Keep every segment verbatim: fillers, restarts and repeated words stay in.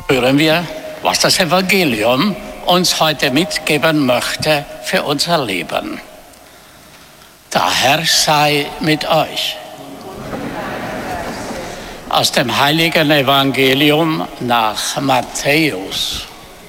Hören wir, was das Evangelium uns heute mitgeben möchte für unser Leben. Der Herr sei mit euch. Aus dem heiligen Evangelium nach Matthäus.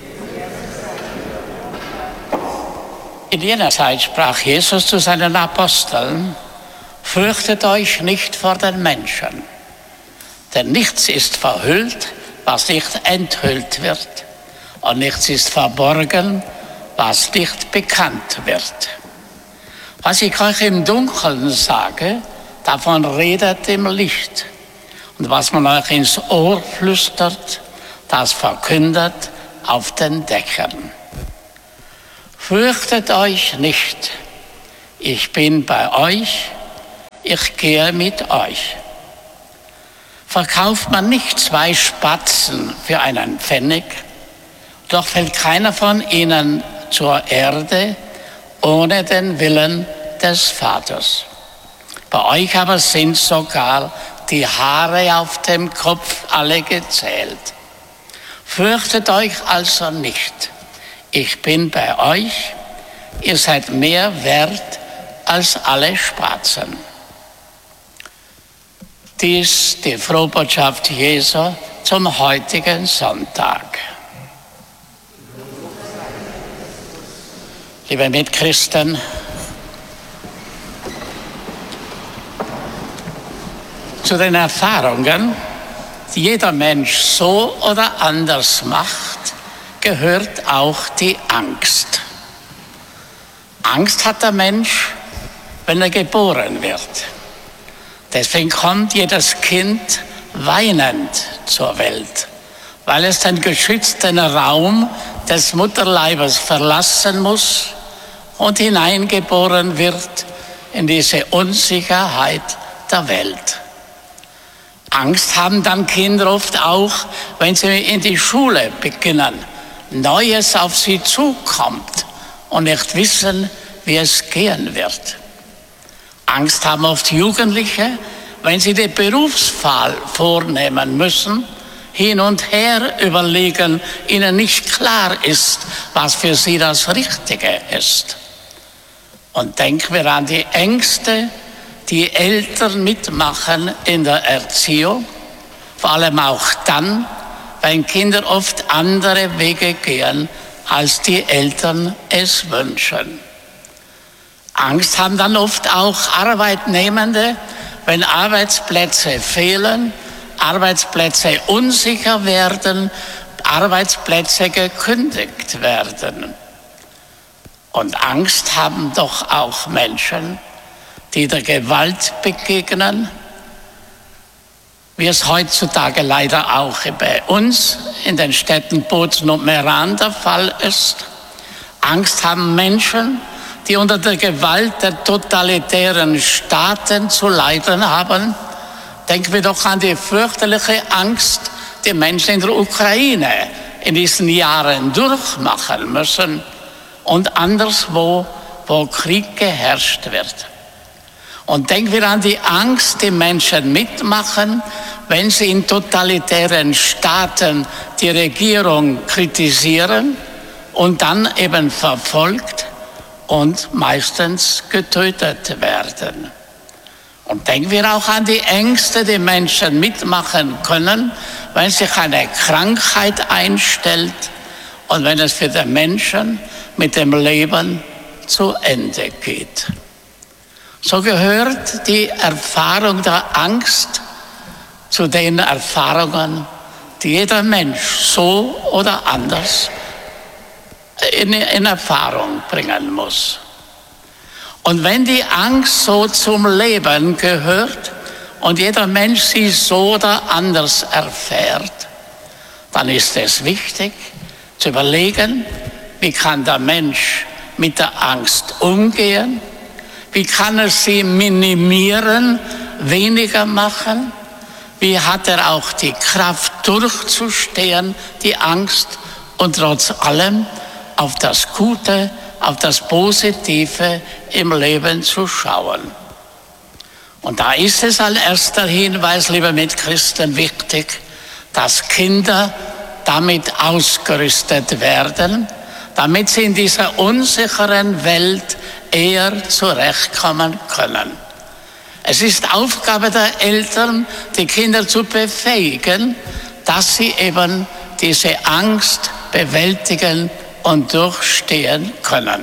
In jener Zeit sprach Jesus zu seinen Aposteln: Fürchtet euch nicht vor den Menschen, denn nichts ist verhüllt, was nicht enthüllt wird, und nichts ist verborgen, was nicht bekannt wird. Was ich euch im Dunkeln sage, davon redet im Licht. Und was man euch ins Ohr flüstert, das verkündet auf den Dächern. Fürchtet euch nicht, ich bin bei euch, ich gehe mit euch. Verkauft man nicht zwei Spatzen für einen Pfennig, doch fällt keiner von ihnen zur Erde ohne den Willen des Vaters. Bei euch aber sind sogar die Haare auf dem Kopf alle gezählt. Fürchtet euch also nicht. Ich bin bei euch. Ihr seid mehr wert als alle Spatzen. Dies die Frohbotschaft Jesu zum heutigen Sonntag. Liebe Mitchristen, zu den Erfahrungen, die jeder Mensch so oder anders macht, gehört auch die Angst. Angst hat der Mensch, wenn er geboren wird. Deswegen kommt jedes Kind weinend zur Welt, weil es den geschützten Raum des Mutterleibes verlassen muss und hineingeboren wird in diese Unsicherheit der Welt. Angst haben dann Kinder oft auch, wenn sie in die Schule beginnen, Neues auf sie zukommt und nicht wissen, wie es gehen wird. Angst haben oft Jugendliche, wenn sie die Berufswahl vornehmen müssen, hin und her überlegen, ihnen nicht klar ist, was für sie das Richtige ist. Und denken wir an die Ängste, die Eltern mitmachen in der Erziehung, vor allem auch dann, wenn Kinder oft andere Wege gehen, als die Eltern es wünschen. Angst haben dann oft auch Arbeitnehmende, wenn Arbeitsplätze fehlen, Arbeitsplätze unsicher werden, Arbeitsplätze gekündigt werden. Und Angst haben doch auch Menschen, die der Gewalt begegnen, wie es heutzutage leider auch bei uns in den Städten Bozen und Meran der Fall ist. Angst haben Menschen, die unter der Gewalt der totalitären Staaten zu leiden haben. Denken wir doch an die fürchterliche Angst, die Menschen in der Ukraine in diesen Jahren durchmachen müssen und anderswo, wo Krieg geherrscht wird. Und denken wir an die Angst, die Menschen mitmachen, wenn sie in totalitären Staaten die Regierung kritisieren und dann eben verfolgt und meistens getötet werden. Und denken wir auch an die Ängste, die Menschen mitmachen können, wenn sich eine Krankheit einstellt und wenn es für den Menschen mit dem Leben zu Ende geht. So gehört die Erfahrung der Angst zu den Erfahrungen, die jeder Mensch so oder anders in, in Erfahrung bringen muss. Und wenn die Angst so zum Leben gehört und jeder Mensch sie so oder anders erfährt, dann ist es wichtig zu überlegen, wie kann der Mensch mit der Angst umgehen, wie kann er sie minimieren, weniger machen, wie hat er auch die Kraft durchzustehen, die Angst, und trotz allem auf das Gute, auf das Positive im Leben zu schauen. Und da ist es als erster Hinweis, liebe Mitchristen, wichtig, dass Kinder damit ausgerüstet werden, damit sie in dieser unsicheren Welt eher zurechtkommen können. Es ist Aufgabe der Eltern, die Kinder zu befähigen, dass sie eben diese Angst bewältigen und durchstehen können.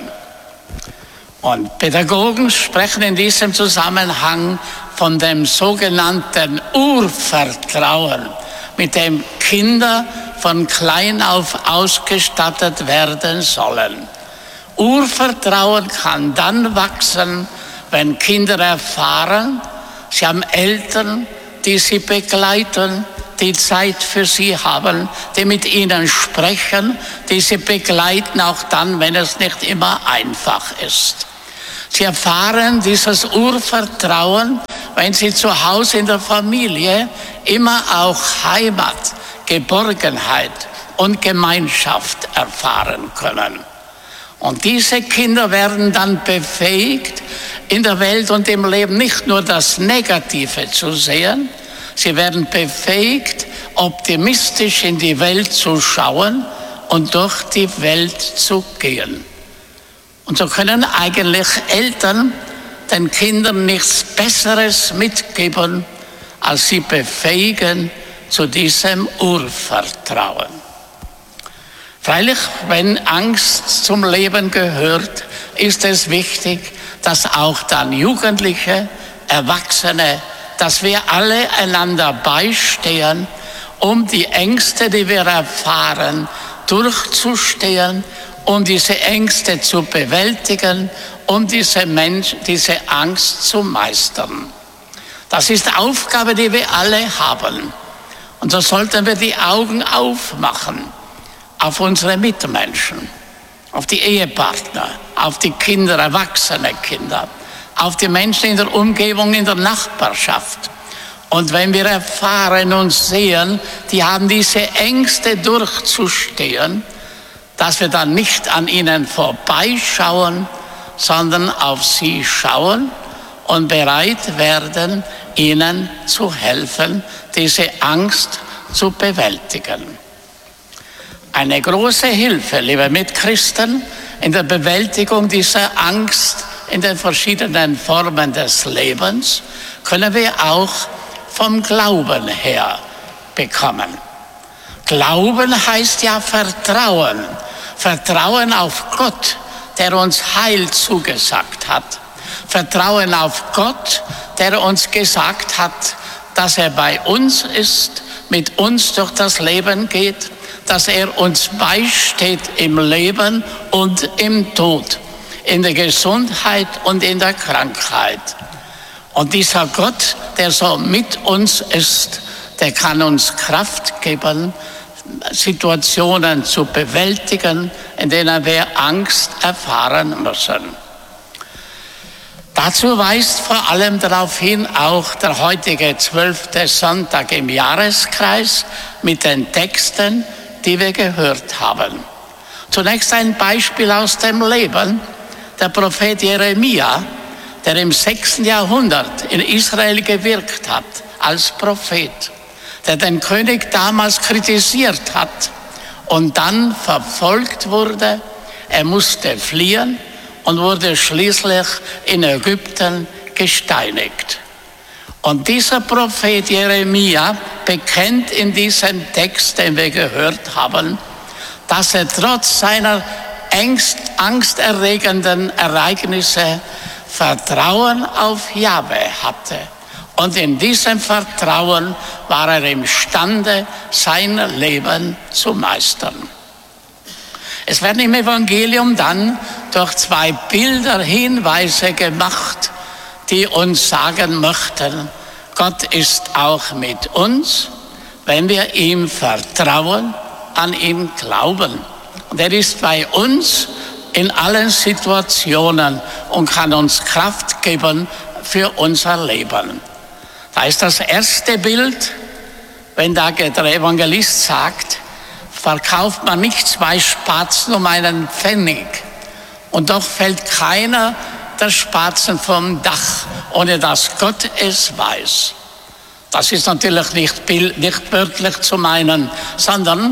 Und Pädagogen sprechen in diesem Zusammenhang von dem sogenannten Urvertrauen, mit dem Kinder von klein auf ausgestattet werden sollen. Urvertrauen kann dann wachsen, wenn Kinder erfahren, sie haben Eltern, die sie begleiten, die Zeit für sie haben, die mit ihnen sprechen, die sie begleiten, auch dann, wenn es nicht immer einfach ist. Sie erfahren dieses Urvertrauen, wenn sie zu Hause in der Familie immer auch Heimat, Geborgenheit und Gemeinschaft erfahren können. Und diese Kinder werden dann befähigt, in der Welt und im Leben nicht nur das Negative zu sehen, sie werden befähigt, optimistisch in die Welt zu schauen und durch die Welt zu gehen. Und so können eigentlich Eltern den Kindern nichts Besseres mitgeben, als sie befähigen zu diesem Urvertrauen. Freilich, wenn Angst zum Leben gehört, ist es wichtig, dass auch dann Jugendliche, Erwachsene, dass wir alle einander beistehen, um die Ängste, die wir erfahren, durchzustehen, um diese Ängste zu bewältigen, um diese Mensch, diese Angst zu meistern. Das ist Aufgabe, die wir alle haben. Und so sollten wir die Augen aufmachen auf unsere Mitmenschen, auf die Ehepartner, auf die Kinder, erwachsene Kinder, auf die Menschen in der Umgebung, in der Nachbarschaft. Und wenn wir erfahren und sehen, die haben diese Ängste durchzustehen, dass wir dann nicht an ihnen vorbeischauen, sondern auf sie schauen und bereit werden, ihnen zu helfen, diese Angst zu bewältigen. Eine große Hilfe, liebe Mitchristen, in der Bewältigung dieser Angst in den verschiedenen Formen des Lebens können wir auch vom Glauben her bekommen. Glauben heißt ja Vertrauen. Vertrauen auf Gott, der uns Heil zugesagt hat. Vertrauen auf Gott, der uns gesagt hat, dass er bei uns ist, mit uns durch das Leben geht, dass er uns beisteht im Leben und im Tod, in der Gesundheit und in der Krankheit. Und dieser Gott, der so mit uns ist, der kann uns Kraft geben, Situationen zu bewältigen, in denen wir Angst erfahren müssen. Dazu weist vor allem darauf hin auch der heutige zwölfte Sonntag im Jahreskreis mit den Texten, die wir gehört haben. Zunächst ein Beispiel aus dem Leben. Der Prophet Jeremia, der im sechsten Jahrhundert in Israel gewirkt hat als Prophet, der den König damals kritisiert hat und dann verfolgt wurde. Er musste fliehen und wurde schließlich in Ägypten gesteinigt. Und dieser Prophet Jeremia bekennt in diesem Text, den wir gehört haben, dass er trotz seiner Angst, angsterregenden Ereignisse Vertrauen auf Jahwe hatte. Und in diesem Vertrauen war er imstande, sein Leben zu meistern. Es werden im Evangelium dann durch zwei Bilder Hinweise gemacht, die uns sagen möchten, Gott ist auch mit uns, wenn wir ihm vertrauen, an ihn glauben. Und er ist bei uns in allen Situationen und kann uns Kraft geben für unser Leben. Da ist das erste Bild, wenn da der Evangelist sagt, verkauft man nicht zwei Spatzen um einen Pfennig. Und doch fällt keiner der Spatzen vom Dach, ohne dass Gott es weiß. Das ist natürlich nicht, nicht wörtlich zu meinen, sondern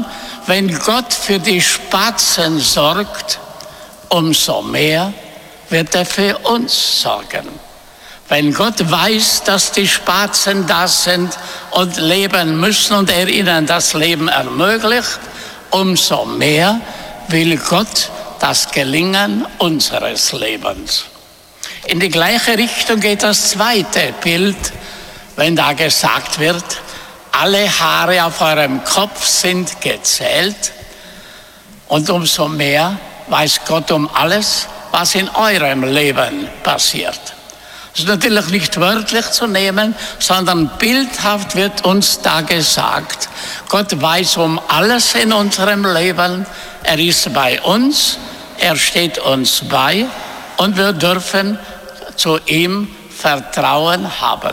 wenn Gott für die Spatzen sorgt, umso mehr wird er für uns sorgen. Wenn Gott weiß, dass die Spatzen da sind und leben müssen und er ihnen das Leben ermöglicht, umso mehr will Gott das Gelingen unseres Lebens. In die gleiche Richtung geht das zweite Bild, wenn da gesagt wird, alle Haare auf eurem Kopf sind gezählt und umso mehr weiß Gott um alles, was in eurem Leben passiert. Das ist natürlich nicht wörtlich zu nehmen, sondern bildhaft wird uns da gesagt, Gott weiß um alles in unserem Leben, er ist bei uns, er steht uns bei und wir dürfen zu ihm Vertrauen haben.